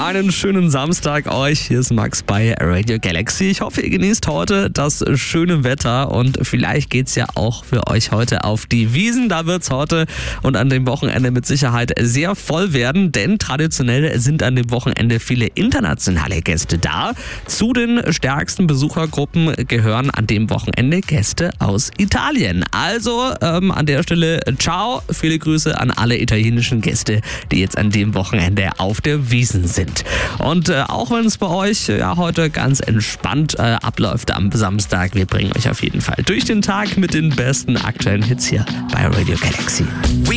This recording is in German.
Einen schönen Samstag euch. Hier ist Max bei Radio Galaxy. Ich hoffe, ihr genießt heute das schöne Wetter und vielleicht geht's ja auch für euch heute auf die Wiesn. Da wird's heute und an dem Wochenende mit Sicherheit sehr voll werden, denn traditionell sind an dem Wochenende viele internationale Gäste da. Zu den stärksten Besuchergruppen gehören an dem Wochenende Gäste aus Italien. Also an der Stelle ciao, viele Grüße an alle italienischen Gäste, die jetzt an dem Wochenende auf der Wiesn sind. Und auch wenn es bei euch heute ganz entspannt abläuft am Samstag, wir bringen euch auf jeden Fall durch den Tag mit den besten aktuellen Hits hier bei Radio Galaxy.